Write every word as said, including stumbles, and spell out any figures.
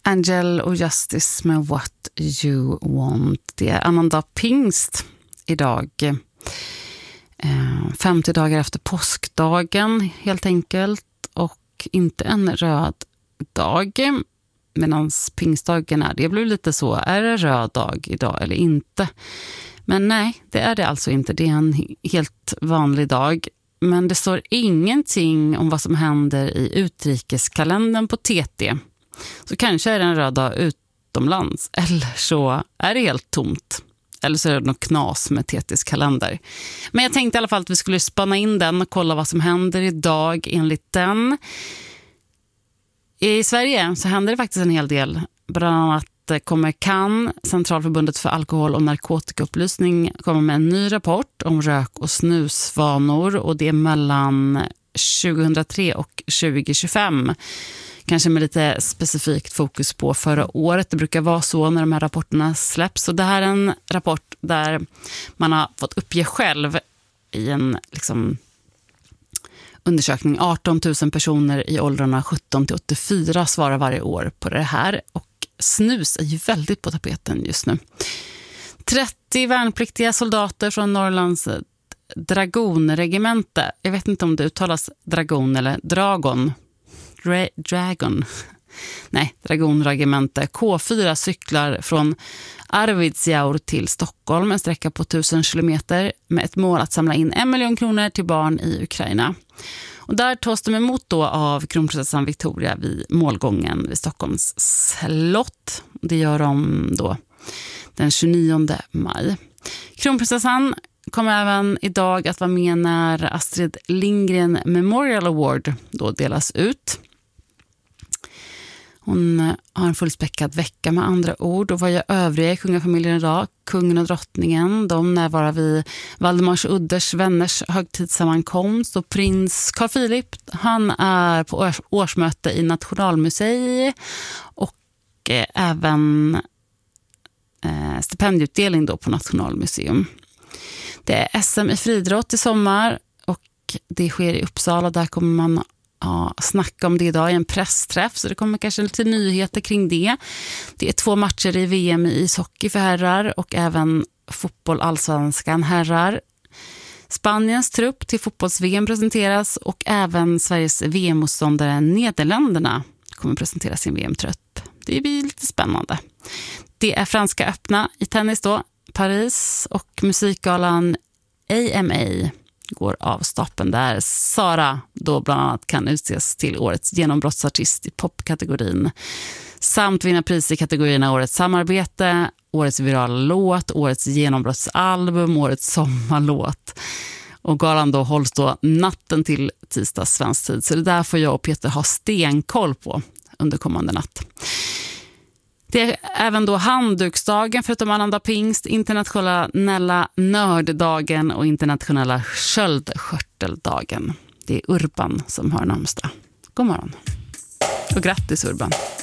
Angel och Justice med What You Want. Det är annandag pingst idag. femtio dagar efter påskdagen helt enkelt. Och inte en röd dag. Medan pingstdagen är, det blir lite så, är det röd dag idag eller inte? Men nej, det är det alltså inte. Det är en helt vanlig dag. Men det står ingenting om vad som händer i utrikeskalendern på T T. Så kanske är det en röd dag utomlands. Eller så är det helt tomt. Eller så är det något knas med T T:s kalender. Men jag tänkte i alla fall att vi skulle spanna in den och kolla vad som händer idag enligt den. I Sverige så händer det faktiskt en hel del. Bland annat kommer C A N, Centralförbundet för alkohol- och narkotikaupplysning, kommer med en ny rapport om rök- och snusvanor. Och det är mellan tjugohundratre och tjugohundratjugofem. Kanske med lite specifikt fokus på förra året. Det brukar vara så när de här rapporterna släpps. Så det här är en rapport där man har fått uppge själv i en liksom undersökning. arton tusen personer i åldrarna sjutton till åttiofyra svarar varje år på det här. Och snus är ju väldigt på tapeten just nu. trettio värnpliktiga soldater från Norrlands dragonregemente. Jag vet inte om det uttalas dragon eller dragon. Dra- dragon. Nej, dragonregemente. K fyra cyklar från Arvidsjaur till Stockholm. En sträcka på tusen kilometer med ett mål att samla in en miljon kronor till barn i Ukraina. Och där tas de emot då av kronprinsessan Victoria vid målgången vid Stockholms slott. Det gör de då den tjugonionde maj. Kronprinsessan kommer även idag att vara med när Astrid Lindgren Memorial Award då delas ut. Hon har en fullspäckad vecka med andra ord. Och vad gör övriga i kungafamiljen idag? Kungen och drottningen, de närvarar vid Valdemars Udders vänners högtidssammankomst. Och prins Carl Philip, han är på års- årsmöte i Nationalmuseet. Och eh, även eh, stipendiutdelning då på Nationalmuseum. Det är S M i friidrott i sommar och det sker i Uppsala. Där kommer man ja, snacka om det idag i en pressträff, så det kommer kanske lite nyheter kring det. Det är två matcher i V M i ishockey för herrar och även fotboll allsvenskan herrar. Spaniens trupp till fotbolls-V M presenteras och även Sveriges V M-motståndare Nederländerna kommer presentera sin V M-trupp. Det blir lite spännande. Det är franska öppna i tennis då. Paris och musikgalan A M A går av stapeln där Sara då bland annat kan utses till årets genombrottsartist i popkategorin samt vinna pris i kategorierna årets samarbete, årets virala låt, årets genombrottsalbum, årets sommarlåt. Och galan då hålls då natten till tisdag svensk tid, så det där får jag och Peter ha stenkoll på under kommande natt. Det är även då handduksdagen förutom annandag pingst, internationella nörddagen och internationella sköldskörteldagen. Det är Urban som har namnsdag. God morgon. Och grattis Urban.